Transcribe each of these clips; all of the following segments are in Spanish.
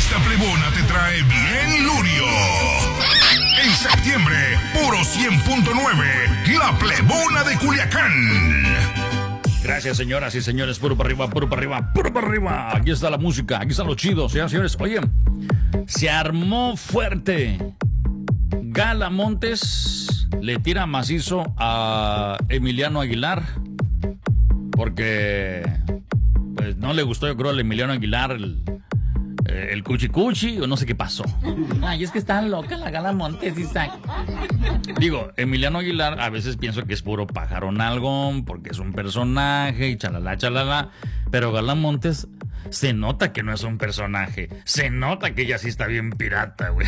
Esta plebona te trae bien lurio. En septiembre, puro 100.9, la plebona de Culiacán. Gracias, señoras y señores. Puro para arriba, puro para arriba, puro para arriba. Aquí está la música, aquí están los chidos, señoras y señores. Oye, se armó fuerte. Gala Montes le tira macizo a Emiliano Aguilar porque pues no le gustó, yo creo, al Emiliano Aguilar el cuchicuchi o no sé qué pasó. Ay, es que está loca la Gala Montes, Isaac. Digo, Emiliano Aguilar a veces pienso que es puro pájaro nalgón porque es un personaje y chalala, chalala. Pero Gala Montes se nota que no es un personaje. Se nota que ella sí está bien pirata, güey.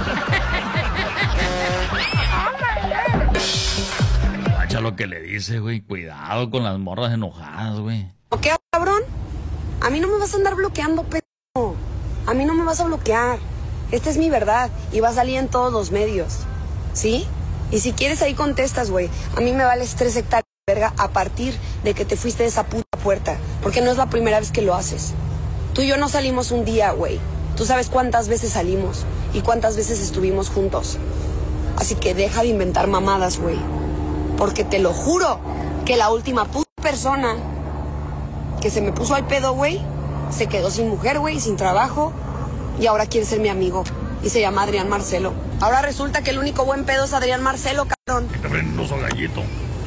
Guacha lo que le dice, güey. Cuidado con las morras enojadas, güey. ¿Qué, cabrón? A mí no me vas a andar bloqueando, pedo. A mí no me vas a bloquear. Esta es mi verdad y va a salir en todos los medios. ¿Sí? Y si quieres ahí contestas, güey. A mí me vales 3 hectáreas de verga a partir de que te fuiste de esa puta puerta. Porque no es la primera vez que lo haces. Tú y yo no salimos un día, güey. Tú sabes cuántas veces salimos y cuántas veces estuvimos juntos. Así que deja de inventar mamadas, güey. Porque te lo juro que la última puta persona que se me puso al pedo, güey, se quedó sin mujer, güey, sin trabajo. Y ahora quiere ser mi amigo. Y se llama Adrián Marcelo. Ahora resulta que el único buen pedo es Adrián Marcelo, cabrón. Que te prende un oso gallito.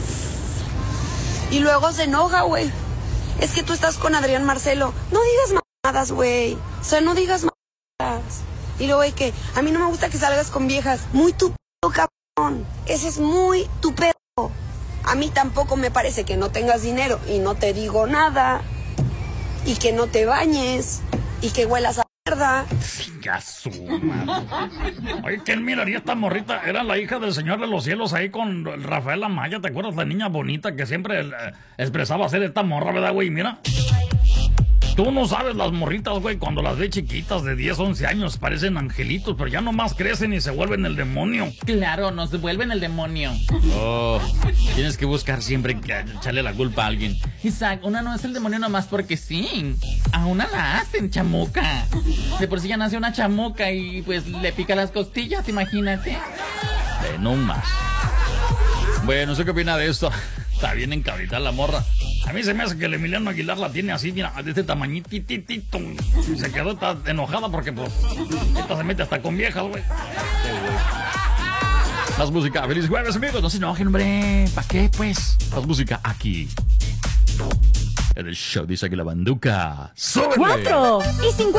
Y luego se enoja, güey. Es que tú estás con Adrián Marcelo. No digas mamadas, güey. O sea, no digas mamadas. Y luego, güey, que a mí no me gusta que salgas con viejas. Muy tu pedo, cabrón. Ese es muy tu pedo. A mí tampoco me parece que no tengas dinero y no te digo nada. Y que no te bañes. Y que huelas a mierda. Ya su madre. Oye, ¿quién miraría esta morrita? Era la hija del Señor de los Cielos ahí con Rafael Amaya. ¿Te acuerdas? La niña bonita que siempre expresaba ser esta morra, ¿verdad, güey? Mira. Tú no sabes las morritas, güey, cuando las ves chiquitas de 10, 11 años, parecen angelitos, pero ya nomás crecen y se vuelven el demonio. Claro, nos vuelven el demonio. Oh, tienes que buscar siempre que echarle la culpa a alguien. Isaac, una no es el demonio nomás porque sí. A una la hacen, chamuca. De por sí ya nació una chamuca y pues le pica las costillas, imagínate. No más. Bueno, no sé qué opina de esto. Está bien encabritada la morra. A mí se me hace que el Emiliano Aguilar la tiene así, mira, de este tamañititito. Se quedó enojada porque, pues, esta se mete hasta con viejas, güey. Más música. Feliz jueves, amigos. No se enojen, hombre. ¿Para qué, pues? Más música aquí. En el show dice que la banduca. ¡Súbele! 4:50